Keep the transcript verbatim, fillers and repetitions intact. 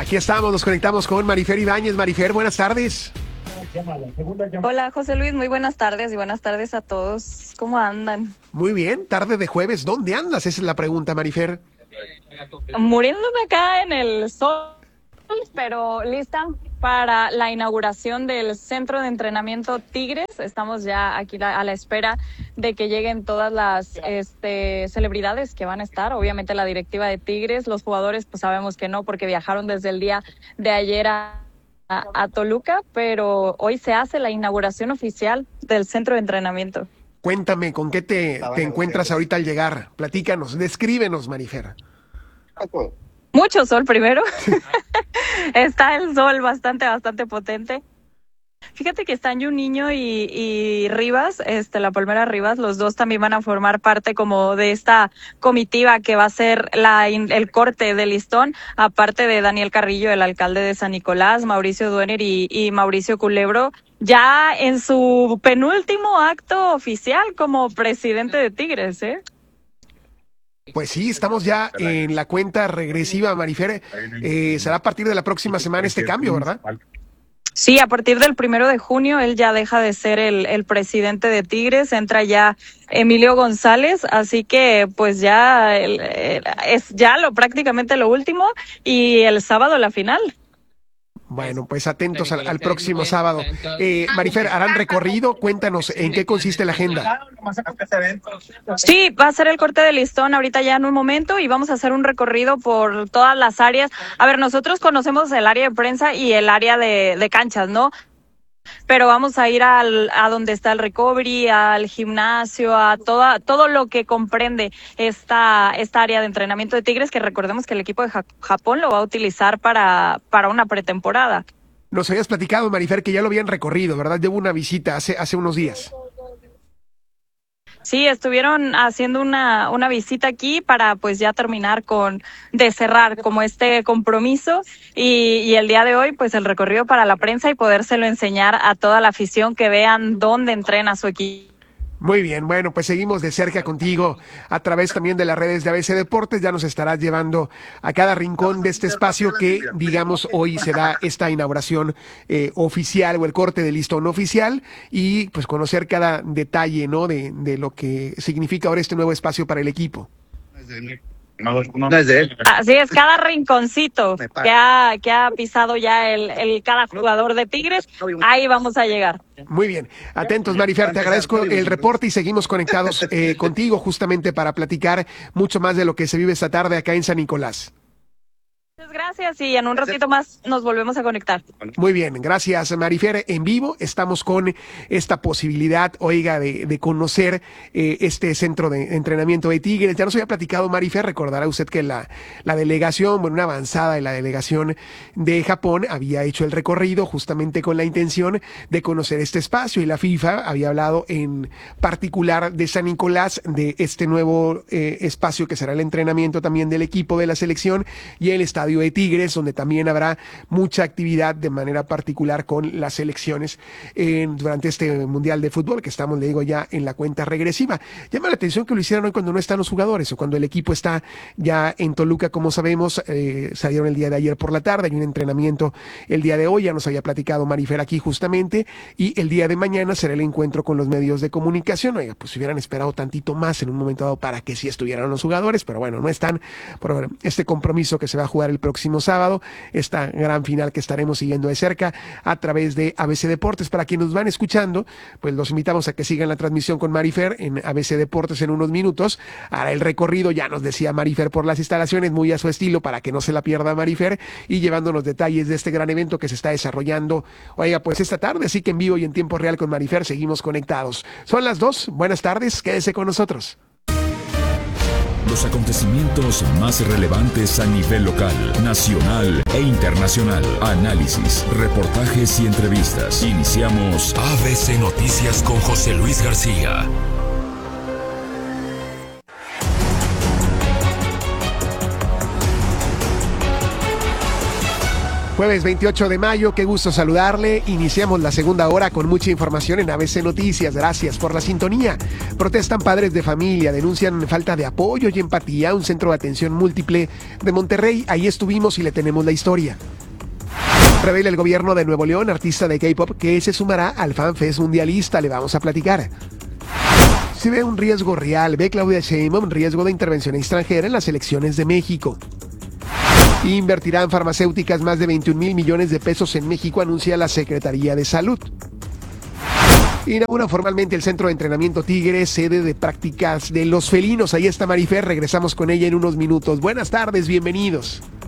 Aquí estamos, nos conectamos con Marifer Ibáñez. Marifer, buenas tardes. Hola, José Luis, muy buenas tardes y buenas tardes a todos. ¿Cómo andan? Muy bien, tarde de jueves. ¿Dónde andas? Esa es la pregunta, Marifer. Muriéndome acá en el sol, pero lista para la inauguración del centro de entrenamiento Tigres. Estamos ya aquí a la espera de que lleguen todas las este, celebridades que van a estar. Obviamente la directiva de Tigres, los jugadores pues sabemos que no porque viajaron desde el día de ayer a, a, a Toluca, pero hoy se hace la inauguración oficial del centro de entrenamiento. Cuéntame, ¿con qué te, te encuentras ahorita al llegar? Platícanos, descríbenos, Marifer. Mucho sol primero. Está el sol bastante, bastante potente. Fíjate que están Juninho y, y Rivas, este, la Palmera Rivas, los dos también van a formar parte como de esta comitiva que va a ser la, el corte de listón, aparte de Daniel Carrillo, el alcalde de San Nicolás, Mauricio Duener y, y Mauricio Culebro, ya en su penúltimo acto oficial como presidente de Tigres, ¿eh? Pues sí, estamos ya en la cuenta regresiva, Marifer. Eh, será a partir de la próxima semana este cambio, ¿verdad? Sí, a partir del primero de junio él ya deja de ser el, el presidente de Tigres, entra ya Emilio González, así que pues ya el, el, es ya lo prácticamente lo último y el sábado la final. Bueno, pues atentos al, al próximo sábado. Eh, Marifer, ¿harán recorrido? Cuéntanos, ¿en qué consiste la agenda? Sí, va a ser el corte de listón ahorita ya en un momento y vamos a hacer un recorrido por todas las áreas. A ver, nosotros conocemos el área de prensa y el área de, de canchas, ¿no? Pero vamos a ir al, a donde está el recovery, al gimnasio, a toda, todo lo que comprende esta, esta área de entrenamiento de Tigres, que recordemos que el equipo de Japón lo va a utilizar para, para una pretemporada. Nos habías platicado, Marifer, que ya lo habían recorrido, ¿verdad? Llevo una visita hace, hace unos días. Sí, estuvieron haciendo una, una visita aquí para pues ya terminar con, de cerrar como este compromiso y, y el día de hoy pues el recorrido para la prensa y podérselo enseñar a toda la afición que vean dónde entrena su equipo. Muy bien, bueno, pues seguimos de cerca contigo a través también de las redes de A B C Deportes. Ya nos estarás llevando a cada rincón de este espacio que, digamos, hoy será esta inauguración eh, oficial o el corte de listón oficial y pues conocer cada detalle, ¿no? De, de lo que significa ahora este nuevo espacio para el equipo. No, no es de él. Así es, cada rinconcito que ha, que ha pisado ya el, el cada jugador de Tigres, ahí vamos a llegar. Muy bien, atentos, Marifer, te agradezco el reporte y seguimos conectados eh, contigo justamente para platicar mucho más de lo que se vive esta tarde acá en San Nicolás. Muchas gracias y en un ratito más nos volvemos a conectar. Muy bien, gracias, Marifer. En vivo estamos con esta posibilidad, oiga, de, de conocer eh, este centro de entrenamiento de Tigres. Ya nos había platicado, Marifer, recordará usted que la, la delegación, bueno, una avanzada de la delegación de Japón había hecho el recorrido justamente con la intención de conocer este espacio y la FIFA había hablado en particular de San Nicolás, de este nuevo eh, espacio que será el entrenamiento también del equipo de la selección y el estadio de Tigres, donde también habrá mucha actividad de manera particular con las selecciones eh, durante este Mundial de Fútbol, que estamos, le digo, ya en la cuenta regresiva. Llama la atención que lo hicieron hoy cuando no están los jugadores o cuando el equipo está ya en Toluca, como sabemos, eh, salieron el día de ayer por la tarde, hay un entrenamiento el día de hoy, ya nos había platicado Marifer aquí justamente, y el día de mañana será el encuentro con los medios de comunicación. Oiga, pues si hubieran esperado tantito más en un momento dado para que sí estuvieran los jugadores, pero bueno, no están por este compromiso que se va a jugar el próximo sábado, esta gran final que estaremos siguiendo de cerca a través de A B C Deportes. Para quienes nos van escuchando, pues los invitamos a que sigan la transmisión con Marifer en A B C Deportes en unos minutos. Hará el recorrido, ya nos decía Marifer, por las instalaciones, muy a su estilo, para que no se la pierda Marifer, y llevándonos detalles de este gran evento que se está desarrollando, oiga, pues esta tarde, así que en vivo y en tiempo real con Marifer seguimos conectados. Son las dos, buenas tardes, quédese con nosotros. Los acontecimientos más relevantes a nivel local, nacional e internacional. Análisis, reportajes y entrevistas. Iniciamos A B C Noticias con José Luis García. Jueves veintiocho de mayo, qué gusto saludarle. Iniciamos la segunda hora con mucha información en A B C Noticias. Gracias por la sintonía. Protestan padres de familia, denuncian falta de apoyo y empatía. Un centro de atención múltiple de Monterrey. Ahí estuvimos y le tenemos la historia. Revela el gobierno de Nuevo León, artista de K-pop, que se sumará al FanFest mundialista. Le vamos a platicar. Se ve un riesgo real, ve Claudia Sheinbaum riesgo de intervención extranjera en las elecciones de México. Invertirán farmacéuticas más de veintiún mil millones de pesos en México, anuncia la Secretaría de Salud. Inaugura formalmente el Centro de Entrenamiento Tigre, sede de prácticas de los felinos. Ahí está Marifer, regresamos con ella en unos minutos. Buenas tardes, bienvenidos.